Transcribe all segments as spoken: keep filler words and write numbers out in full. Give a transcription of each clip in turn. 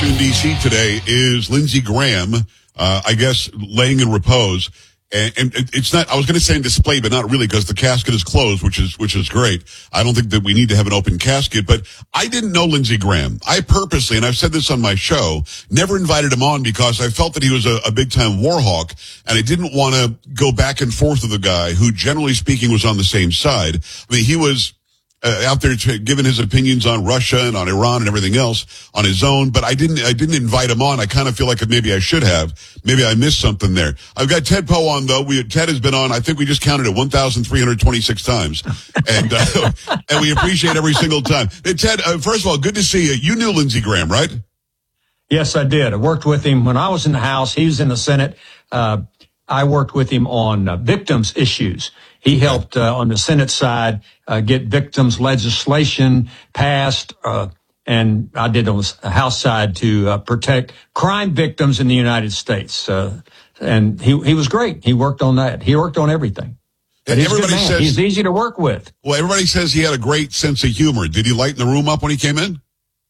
In D C today is Lindsey Graham, uh, I guess, laying in repose. And, and it's not, I was going to say in display, but not really, because the casket is closed, which is, which is great. I don't think that we need to have an open casket, but I didn't know Lindsey Graham. I purposely, and I've said this on my show, never invited him on because I felt that he was a, a big time war hawk, and I didn't want to go back and forth with a guy who, generally speaking, was on the same side. I mean, he was Uh, out there to, giving his opinions on Russia and on Iran and everything else on his own, but I didn't, I didn't invite him on. I kind of feel like maybe I should have. Maybe I missed something there. I've got Ted Poe on though. We, Ted has been on, I think we just counted it one thousand three hundred twenty-six times. And, uh, and we appreciate every single time. Hey, Ted, uh, first of all, good to see you. You knew Lindsey Graham, right? Yes, I did. I worked with him when I was in the House. He was in the Senate. Uh, I worked with him on uh, victims issues. He helped uh, on the Senate side uh, get victims legislation passed, uh, and I did on the House side to uh, protect crime victims in the United States. Uh, and he he was great. He worked on that. He worked on everything. But he's everybody a good man. Says he's easy to work with. Well, everybody says he had a great sense of humor. Did he lighten the room up when he came in?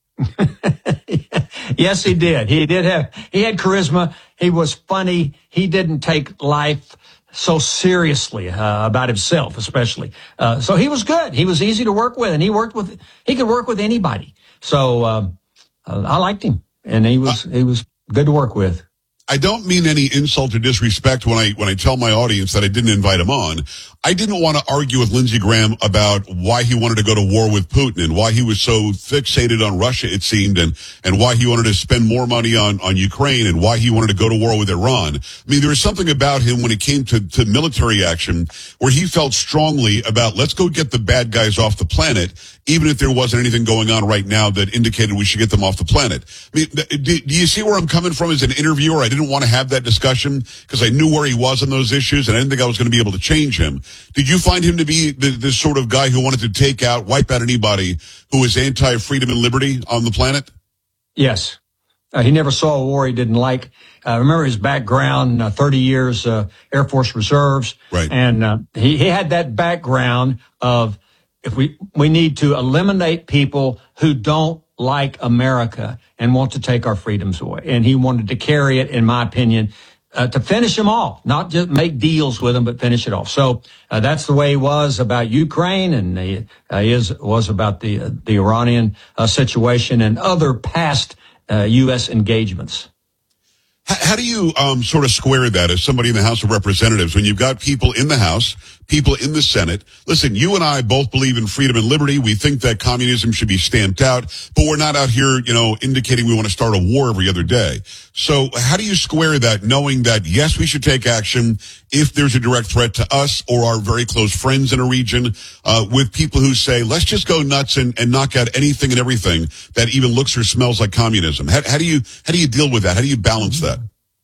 Yes, he did. He did have. He had charisma. He was funny. He didn't take life so seriously uh, about himself, especially. Uh, so he was good. He was easy to work with, and he worked with. He could work with anybody. So um, uh, I liked him, and he was uh, he was good to work with. I don't mean any insult or disrespect when I when I tell my audience that I didn't invite him on. I didn't want to argue with Lindsey Graham about why he wanted to go to war with Putin and why he was so fixated on Russia, it seemed, and, and why he wanted to spend more money on, on Ukraine and why he wanted to go to war with Iran. I mean, there was something about him when it came to, to military action where he felt strongly about let's go get the bad guys off the planet, even if there wasn't anything going on right now that indicated we should get them off the planet. I mean, do, do you see where I'm coming from as an interviewer? I didn't want to have that discussion because I knew where he was on those issues and I didn't think I was going to be able to change him. Did you find him to be the, this sort of guy who wanted to take out, wipe out anybody who is anti-freedom and liberty on the planet? Yes. Uh, he never saw a war he didn't like. Uh, remember his background, uh, thirty years, uh, Air Force Reserves. Right. And, uh, he, he had that background of if we, we need to eliminate people who don't like America and want to take our freedoms away. And he wanted to carry it, in my opinion, Uh, to finish them off, not just make deals with them, but finish it off. So uh, that's the way he was about Ukraine, and he uh, is was about the uh, the Iranian uh, situation and other past uh, U S engagements. How, how do you um, sort of square that as somebody in the House of Representatives when you've got people in the House, people in the Senate? Listen, you and I both believe in freedom and liberty. We think that communism should be stamped out, but we're not out here, you know, indicating we want to start a war every other day. So how do you square that, knowing that, yes, we should take action if there's a direct threat to us or our very close friends in a region, uh, with people who say, let's just go nuts and, and knock out anything and everything that even looks or smells like communism? How, how do you, how do you deal with that? How do you balance that?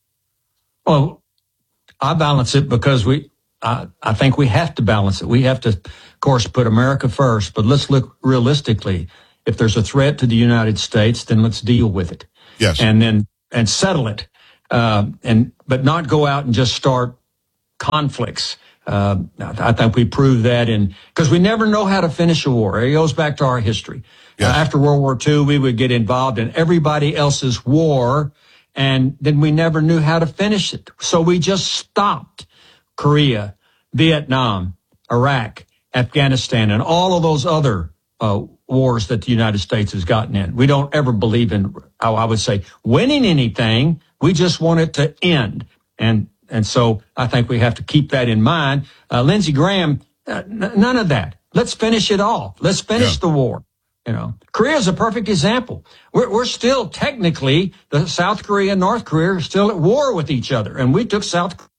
Well, I balance it because we, I, I think we have to balance it. We have to, of course, put America first, but let's look realistically. If there's a threat to the United States, then let's deal with it. Yes. And then, and settle it. Uh, and, but not go out and just start conflicts. Uh, I think we proved that in, because we never know how to finish a war. It goes back to our history. Yes. Uh, after World War Two, we would get involved in everybody else's war, and then we never knew how to finish it. So we just stopped Korea, Vietnam, Iraq, Afghanistan, and all of those other uh, wars that the United States has gotten in. We don't ever believe in, I would say, winning anything. We just want it to end. And and so I think we have to keep that in mind. Uh, Lindsey Graham, uh, n- none of that. Let's finish it off. Let's finish yeah. the war. You know, Korea is a perfect example. We're, we're still technically, the South Korea and North Korea are still at war with each other. And we took South Korea.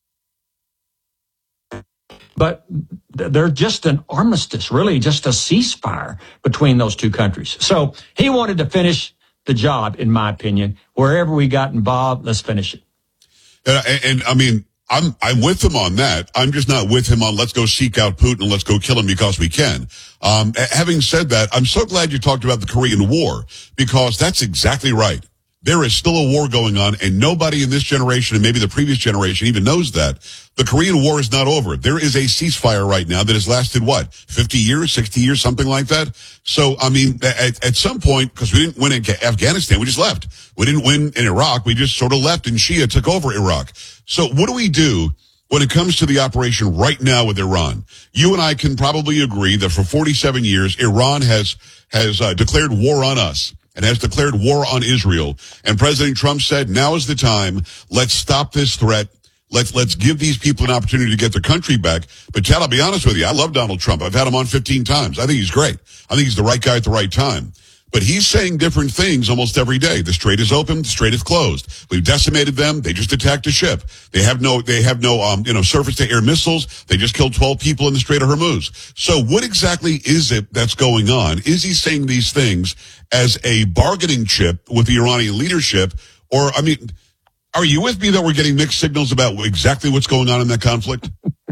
But they're just an armistice, really, just a ceasefire between those two countries. So he wanted to finish the job, in my opinion. Wherever we got involved, let's finish it. And, and, and I mean, I'm I'm with him on that. I'm just not with him on let's go seek out Putin and let's go kill him because we can. Um, having said that, I'm so glad you talked about the Korean War because that's exactly right. There is still a war going on, and nobody in this generation and maybe the previous generation even knows that. The Korean War is not over. There is a ceasefire right now that has lasted, what, fifty years, sixty years, something like that? So, I mean, at, at some point, because we didn't win in Afghanistan, we just left. We didn't win in Iraq, we just sort of left, and Shia took over Iraq. So what do we do when it comes to the operation right now with Iran? You and I can probably agree that for forty-seven years, Iran has has uh, declared war on us and has declared war on Israel. And President Trump said, now is the time. Let's stop this threat. Let's let's give these people an opportunity to get their country back. But Chad, I'll be honest with you, I love Donald Trump. I've had him on fifteen times. I think he's great. I think he's the right guy at the right time. But he's saying different things almost every day. The strait is open, the strait is closed. We've decimated them. They just attacked a ship. They have no, they have no, um, you know, surface to air missiles. They just killed twelve people in the Strait of Hormuz. So what exactly is it that's going on? Is he saying these things as a bargaining chip with the Iranian leadership? Or, I mean, are you with me that we're getting mixed signals about exactly what's going on in that conflict?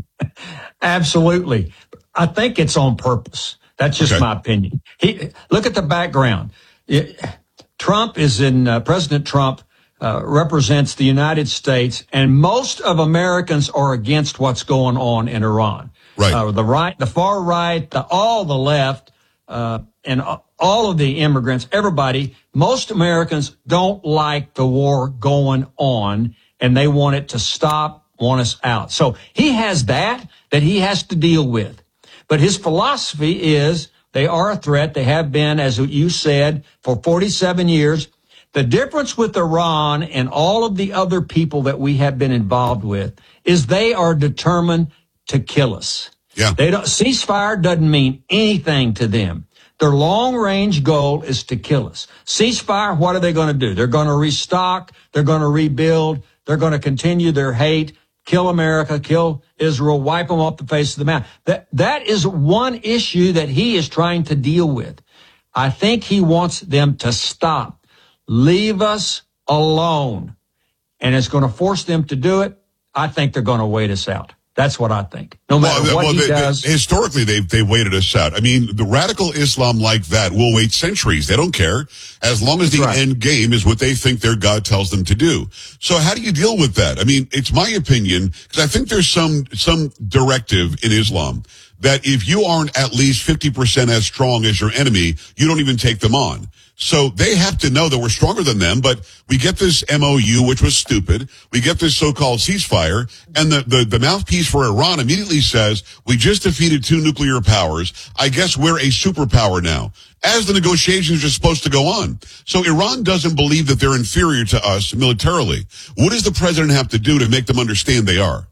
Absolutely. I think it's on purpose. That's just okay. my opinion. He, look at the background. It, Trump is in, uh, President Trump uh, represents the United States, and most of Americans are against what's going on in Iran. Right. Uh, the right, the far right, the, all the left, uh, and all of the immigrants, everybody, most Americans don't like the war going on, and they want it to stop, want us out. So he has that, that he has to deal with. But his philosophy is they are a threat. They have been, as you said, for forty-seven years. The difference with Iran and all of the other people that we have been involved with is they are determined to kill us. Yeah. They don't, ceasefire doesn't mean anything to them. Their long-range goal is to kill us. Ceasefire, what are they going to do? They're going to restock. They're going to rebuild. They're going to continue their hate. Kill America, kill Israel, wipe them off the face of the map. That, that is one issue that he is trying to deal with. I think he wants them to stop. Leave us alone. And it's going to force them to do it. I think they're going to wait us out. That's what I think. No matter well, what well, he they, does. They, historically, they've, they've waited us out. I mean, the radical Islam like that will wait centuries. They don't care. As long as the right. end game is what they think their God tells them to do. So how do you deal with that? I mean, it's my opinion, because I think there's some, some directive in Islam that if you aren't at least fifty percent as strong as your enemy, you don't even take them on. So they have to know that we're stronger than them, but we get this M O U, which was stupid. We get this so-called ceasefire, and the, the, the mouthpiece for Iran immediately says, we just defeated two nuclear powers. I guess we're a superpower now, as the negotiations are supposed to go on. So Iran doesn't believe that they're inferior to us militarily. What does the president have to do to make them understand they are?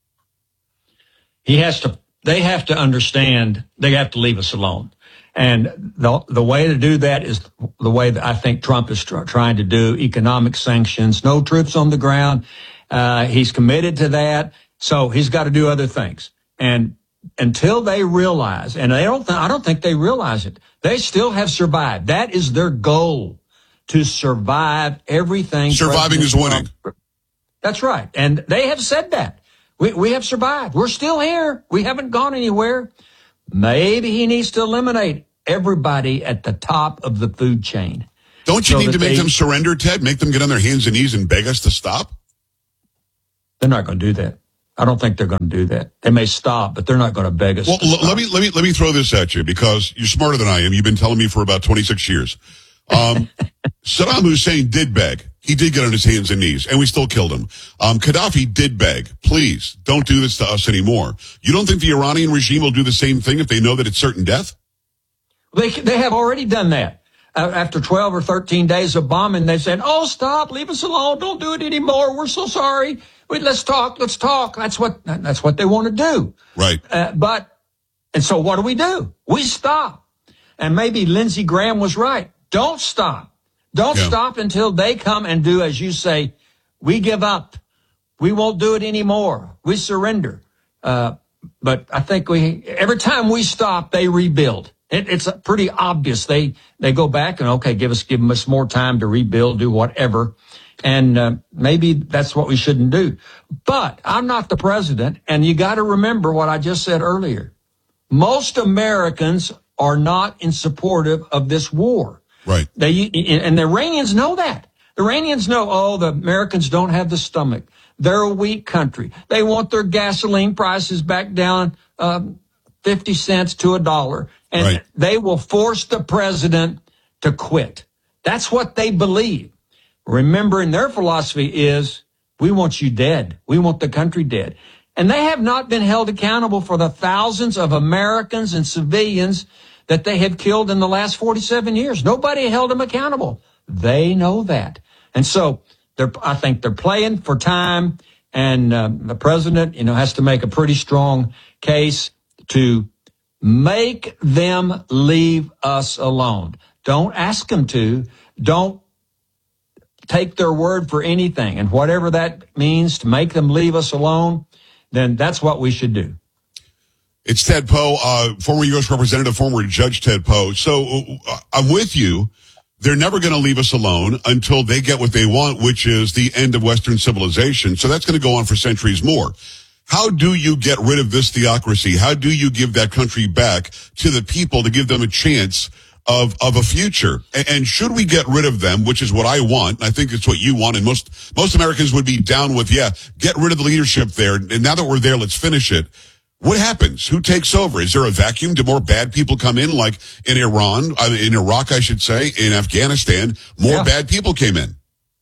He has to, they have to understand they have to leave us alone. And the the way to do that is the way that I think Trump is tr- trying to do, economic sanctions, no troops on the ground. Uh, he's committed to that. So he's got to do other things. And until they realize, and they don't, th- I don't think they realize it, they still have survived. That is their goal, to survive everything. Surviving is winning. That's right. And they have said that. We, we have survived. We're still here. We haven't gone anywhere. Maybe he needs to eliminate everybody at the top of the food chain. Don't you so need to make they, them surrender, Ted? Make them get on their hands and knees and beg us to stop? They're not going to do that. I don't think they're going to do that. They may stop, but they're not going to beg us well, to l- stop. let me let me let me throw this at you, because you're smarter than I am. You've been telling me for about twenty-six years. Um, Saddam Hussein did beg. He did get on his hands and knees, and we still killed him. Um, Gaddafi did beg, please, don't do this to us anymore. You don't think the Iranian regime will do the same thing if they know that it's certain death? They they have already done that. Uh, after twelve or thirteen days of bombing, they said, oh, stop, leave us alone, don't do it anymore, we're so sorry. Wait, let's talk, let's talk. That's what that's what they want to do. Right. Uh, but, and so what do we do? We stop. And maybe Lindsey Graham was right. Don't stop. Don't yeah. stop until they come and do, as you say, we give up. We won't do it anymore. We surrender. Uh, but I think we, every time we stop, they rebuild. It, it's pretty obvious. They, they go back and, okay, give us, give us more time to rebuild, do whatever. And, uh, maybe that's what we shouldn't do. But I'm not the president. And you got to remember what I just said earlier. Most Americans are not in supportive of this war. Right. They, and the Iranians know that. The Iranians know, oh, the Americans don't have the stomach. They're a weak country. They want their gasoline prices back down um, fifty cents to a dollar. And right. They will force the president to quit. That's what they believe. Remembering their philosophy is, we want you dead. We want the country dead. And they have not been held accountable for the thousands of Americans and civilians that they have killed in the last forty-seven years. Nobody held them accountable. They know that. And so they're, I think they're playing for time. And uh, the president, you know, has to make a pretty strong case to make them leave us alone. Don't ask them to. Don't take their word for anything. And whatever that means to make them leave us alone, then that's what we should do. It's Ted Poe, uh, former U S Representative, former Judge Ted Poe. So uh, I'm with you. They're never going to leave us alone until they get what they want, which is the end of Western civilization. So that's going to go on for centuries more. How do you get rid of this theocracy? How do you give that country back to the people to give them a chance of of a future? And, and should we get rid of them, which is what I want, I think it's what you want, and most most Americans would be down with, yeah, get rid of the leadership there. And now that we're there, let's finish it. What happens? Who takes over? Is there a vacuum? Do more bad people come in, like in Iran, uh, in Iraq, I should say, in Afghanistan? More yeah. bad people came in.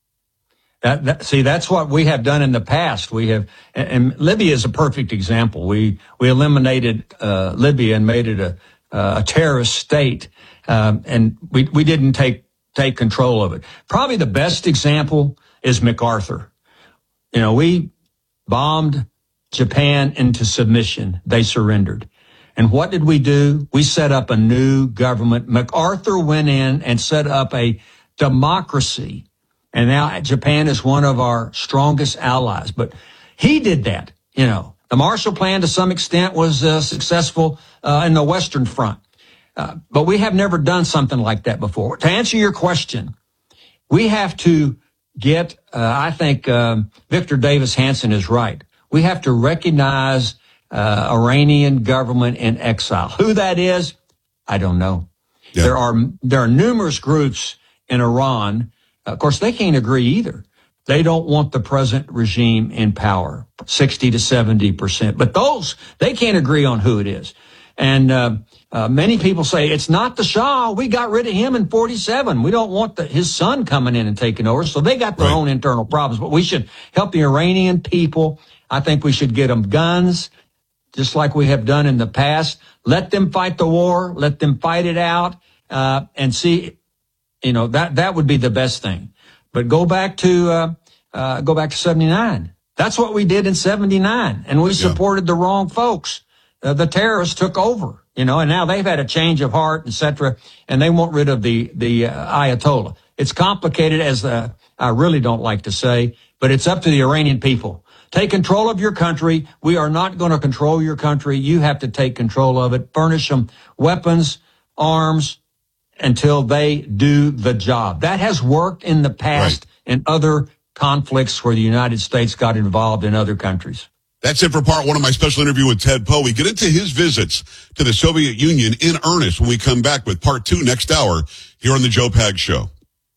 That, that, see, that's what we have done in the past. We have, and, and Libya is a perfect example. We we eliminated uh, Libya and made it a, uh, a terrorist state, um, and we we didn't take take control of it. Probably the best example is MacArthur. You know, we bombed Japan into submission. They surrendered. And what did we do? We set up a new government. MacArthur went in and set up a democracy. And now Japan is one of our strongest allies. But he did that. You know, the Marshall Plan to some extent was uh, successful uh, in the Western Front. Uh, but we have never done something like that before. To answer your question, we have to get, uh, I think um, Victor Davis Hanson is right. We have to recognize uh, Iranian government in exile. Who that is, I don't know. Yeah. There are there are numerous groups in Iran. Of course, they can't agree either. They don't want the present regime in power, sixty to seventy percent. But those, they can't agree on who it is. And uh, uh, many people say, it's not the Shah. We got rid of him in forty-seven. We don't want the, his son coming in and taking over. So they got their right. own internal problems. But we should help the Iranian people. I think we should get them guns, just like we have done in the past. Let them fight the war. Let them fight it out, uh, and see, you know, that, that would be the best thing. But go back to, uh, uh, go back to seventy-nine. That's what we did in seventy-nine. And we yeah. supported the wrong folks. Uh, the terrorists took over, you know, and now they've had a change of heart, et cetera, and they want rid of the, the uh, Ayatollah. It's complicated, as uh, I really don't like to say, but it's up to the Iranian people. Take control of your country. We are not going to control your country. You have to take control of it. Furnish them weapons, arms, until they do the job. That has worked in the past right. in other conflicts where the United States got involved in other countries. That's it for part one of my special interview with Ted Poe. We get into his visits to the Soviet Union in earnest when we come back with part two next hour here on the Joe Pags Show.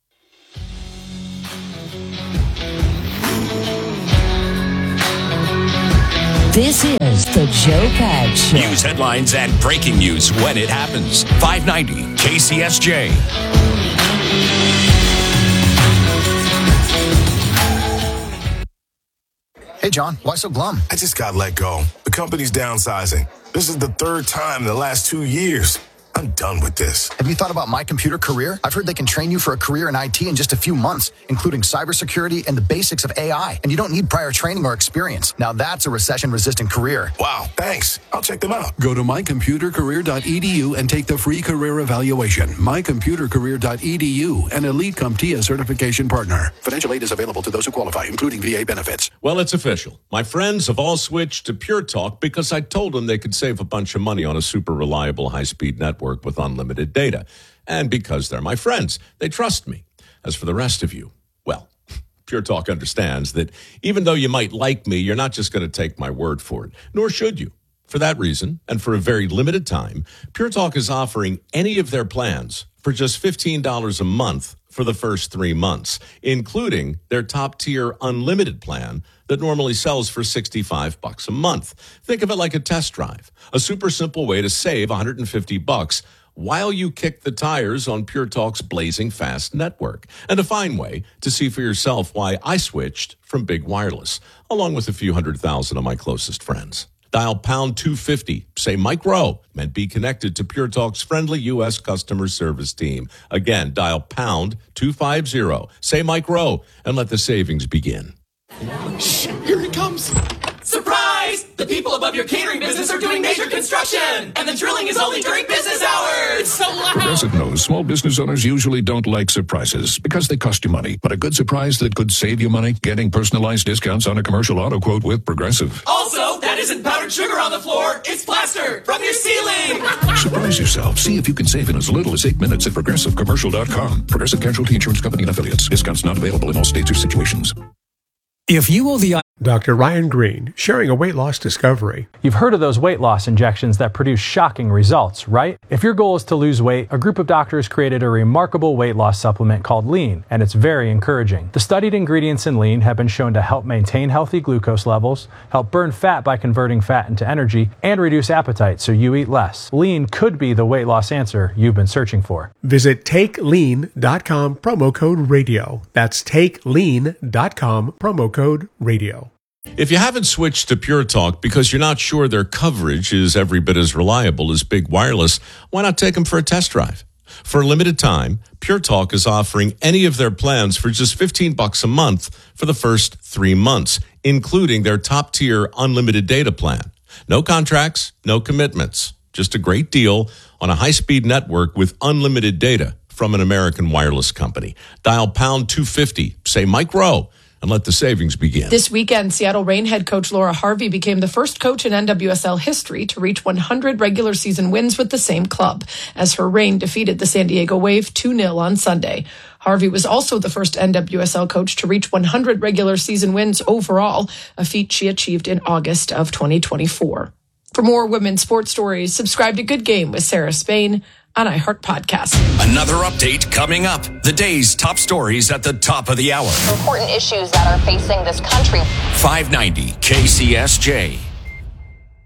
This is the Joe Pags Show. News headlines and breaking news when it happens. five ninety K C S J. Hey, John, why so glum? I just got let go. The company's downsizing. This is the third time in the last two years. I'm done with this. Have you thought about My Computer Career? I've heard they can train you for a career in I T in just a few months, including cybersecurity and the basics of A I. And you don't need prior training or experience. Now that's a recession-resistant career. Wow, thanks. I'll check them out. Go to my computer career dot e d u and take the free career evaluation. my computer career dot e d u, an Elite CompTIA certification partner. Financial aid is available to those who qualify, including V A benefits. Well, it's official. My friends have all switched to Pure Talk because I told them they could save a bunch of money on a super reliable high-speed network with unlimited data. And because they're my friends, they trust me. As for the rest of you, well, Pure Talk understands that even though you might like me, you're not just going to take my word for it, nor should you. For that reason, and for a very limited time, Pure Talk is offering any of their plans for just fifteen dollars a month for the first three months, including their top-tier unlimited plan that normally sells for sixty-five bucks a month. Think of it like a test drive, a super simple way to save one hundred fifty bucks while you kick the tires on Pure Talk's blazing fast network, and a fine way to see for yourself why I switched from Big Wireless, along with a few hundred thousand of my closest friends. Dial pound two fifty, say Mike Rowe, and be connected to Pure Talk's friendly U S customer service team. Again, dial pound two fifty, say Mike Rowe, and let the savings begin. Shh, here it comes. Surprise! The people above your catering business are doing major construction, and the drilling is only during business hours. It's so loud. Progressive knows small business owners usually don't like surprises because they cost you money. But a good surprise that could save you money? Getting personalized discounts on a commercial auto quote with Progressive. Also, that isn't powdered sugar on the floor. It's plaster from your ceiling. Surprise yourself. See if you can save in as little as eight minutes at progressive commercial dot com. Progressive Casualty Insurance Company and Affiliates. Discounts not available in all states or situations. If you owe the... Doctor Ryan Green, sharing a weight loss discovery. You've heard of those weight loss injections that produce shocking results, right? If your goal is to lose weight, a group of doctors created a remarkable weight loss supplement called Lean, and it's very encouraging. The studied ingredients in Lean have been shown to help maintain healthy glucose levels, help burn fat by converting fat into energy, and reduce appetite so you eat less. Lean could be the weight loss answer you've been searching for. Visit take lean dot com, promo code radio. That's take lean dot com, promo code radio. If you haven't switched to Pure Talk because you're not sure their coverage is every bit as reliable as Big Wireless, why not take them for a test drive? For a limited time, Pure Talk is offering any of their plans for just fifteen bucks a month for the first three months, including their top-tier unlimited data plan. No contracts, no commitments, just a great deal on a high-speed network with unlimited data from an American wireless company. Dial pound two fifty, say Mike Rowe, and let the savings begin. This weekend, Seattle Reign head coach Laura Harvey became the first coach in N W S L history to reach one hundred regular season wins with the same club, as her Reign defeated the San Diego Wave two nil on Sunday. Harvey was also the first N W S L coach to reach one hundred regular season wins overall, a feat she achieved in August of twenty twenty-four. For more women's sports stories, subscribe to Good Game with Sarah Spain on iHeart Podcast. Another update coming up. The day's top stories at the top of the hour. Important issues that are facing this country. five ninety K C S J.